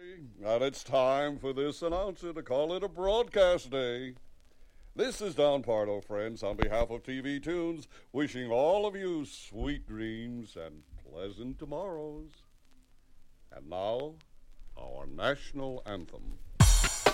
And it's time for this announcer to call it a broadcast day. This is Don Pardo, friends, on behalf of TV Tunes, wishing all of you sweet dreams and pleasant tomorrows. And now, our national anthem.